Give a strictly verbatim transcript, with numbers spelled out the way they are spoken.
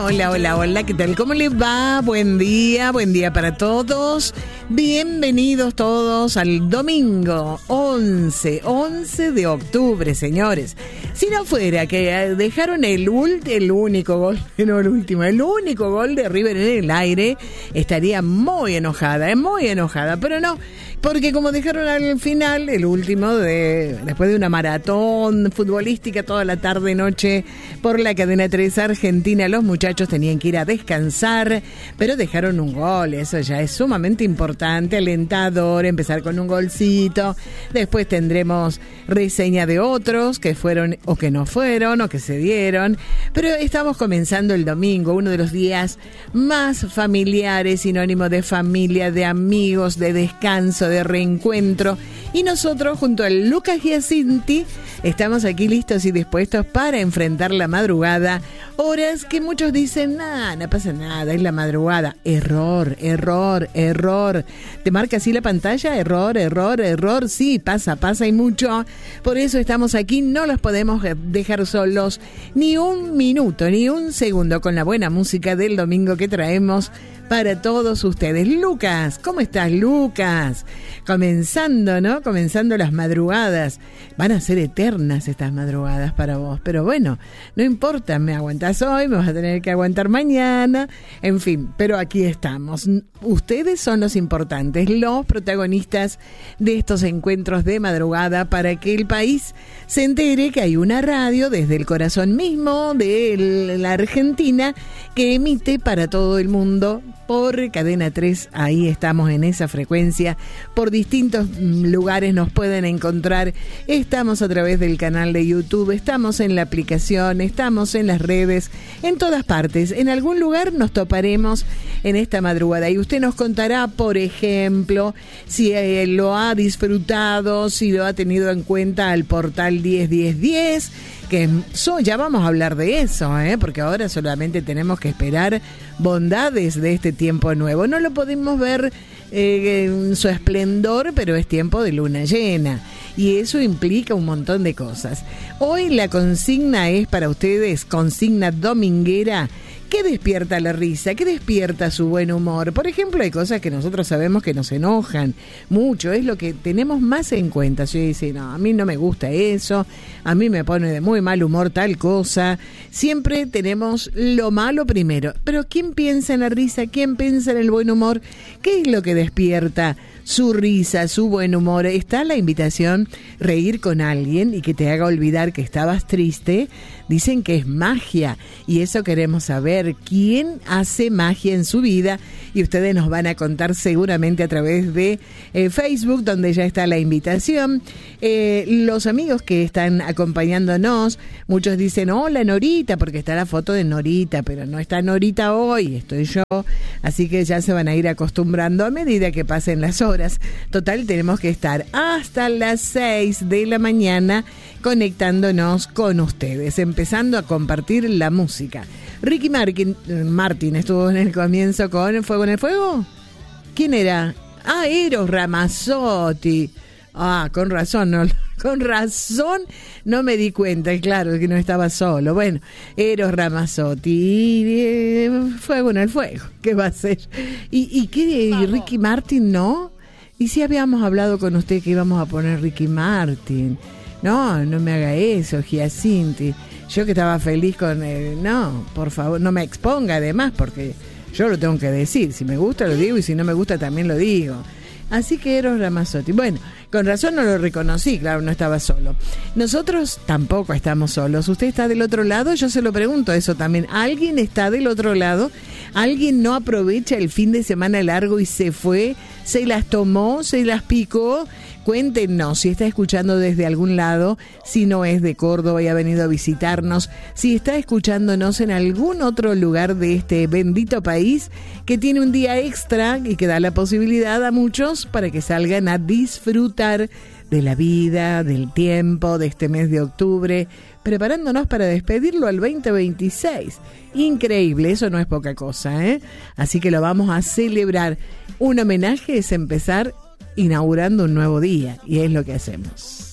Hola, hola, hola, hola, ¿qué tal? ¿Cómo les va? Buen día, buen día para todos. Bienvenidos todos al domingo once, once de octubre, señores. Si no fuera que dejaron el, ult- el único gol, no el último, el único gol de River en el aire, estaría muy enojada, muy enojada, pero no. Porque como dejaron al final, el último, de después de una maratón futbolística toda la tarde noche por la cadena tres Argentina, los muchachos tenían que ir a descansar, pero dejaron un gol. Eso ya es sumamente importante, alentador, empezar con un golcito. Después tendremos reseña de otros que fueron o que no fueron o que se dieron. Pero estamos comenzando el domingo, uno de los días más familiares, sinónimo de familia, de amigos, de descanso, de reencuentro, y nosotros junto a Lucas Giacinti estamos aquí listos y dispuestos para enfrentar la madrugada, horas que muchos dicen, nah, no pasa nada, es la madrugada. Error, error, error. ¿Te marca así la pantalla? Error, error, error. Sí, pasa, pasa y mucho. Por eso estamos aquí, no los podemos dejar solos ni un minuto, ni un segundo, con la buena música del domingo que traemos para todos ustedes. Lucas, ¿cómo estás, Lucas? Comenzando, ¿no? Comenzando las madrugadas. Van a ser eternas estas madrugadas para vos, pero bueno, no importa, me aguantás hoy, me vas a tener que aguantar mañana, en fin, pero aquí estamos. Ustedes son los importantes, los protagonistas de estos encuentros de madrugada para que el país se entere que hay una radio desde el corazón mismo de la Argentina que emite para todo el mundo por Cadena tres. Ahí estamos en esa frecuencia, por distintos lugares nos pueden encontrar. Estamos a través del canal de YouTube, estamos en la aplicación, estamos en las redes, en todas partes. En algún lugar nos toparemos en esta madrugada y usted nos contará, por ejemplo, si eh, lo ha disfrutado, si lo ha tenido en cuenta al portal diez diez diez, que so, ya vamos a hablar de eso, ¿eh? Porque ahora solamente tenemos que esperar bondades de este tiempo nuevo. No lo podemos ver eh, en su esplendor, pero es tiempo de luna llena y eso implica un montón de cosas. Hoy la consigna es para ustedes, consigna dominguera. ¿Qué despierta la risa? ¿Qué despierta su buen humor? Por ejemplo, hay cosas que nosotros sabemos que nos enojan mucho, es lo que tenemos más en cuenta. Si dice, no, a mí no me gusta eso, a mí me pone de muy mal humor tal cosa. Siempre tenemos lo malo primero. Pero ¿quién piensa en la risa? ¿Quién piensa en el buen humor? ¿Qué es lo que despierta su risa, su buen humor? Está la invitación, reír con alguien y que te haga olvidar que estabas triste. Dicen que es magia y eso queremos saber. ¿Quién hace magia en su vida? Y ustedes nos van a contar seguramente a través de eh, Facebook, donde ya está la invitación. Eh, los amigos que están acompañándonos, muchos dicen, hola Norita, porque está la foto de Norita, pero no está Norita hoy, estoy yo. Así que ya se van a ir acostumbrando a medida que pasen las horas. Total, tenemos que estar hasta las seis de la mañana conectándonos con ustedes, empezando a compartir la música. Ricky Martin, Martin estuvo en el comienzo con Fuego en el Fuego. ¿Quién era? Ah, Eros Ramazzotti. Ah, con razón, no, con razón no me di cuenta, claro, que no estaba solo. Bueno, Eros Ramazzotti y eh, Fuego en el Fuego, ¿qué va a ser? ¿Y, y qué? ¿Y Ricky Martin no? ¿Y si habíamos hablado con usted que íbamos a poner Ricky Martin? No, no me haga eso, Giacinti. Yo que estaba feliz con él. No, por favor, no me exponga además, porque yo lo tengo que decir. Si me gusta lo digo y si no me gusta también lo digo. Así que Eros Ramazzotti. Bueno, con razón no lo reconocí, claro, no estaba solo. Nosotros tampoco estamos solos. ¿Usted está del otro lado? Yo se lo pregunto eso también. ¿Alguien está del otro lado? ¿Alguien no aprovecha el fin de semana largo y se fue? ¿Se las tomó? ¿Se las picó? Cuéntenos si está escuchando desde algún lado, si no es de Córdoba y ha venido a visitarnos, si está escuchándonos en algún otro lugar de este bendito país que tiene un día extra y que da la posibilidad a muchos para que salgan a disfrutar de la vida, del tiempo, de este mes de octubre, preparándonos para despedirlo al veinte veintiséis. Increíble, eso no es poca cosa, ¿eh? Así que lo vamos a celebrar. Un homenaje es empezar inaugurando un nuevo día, y es lo que hacemos.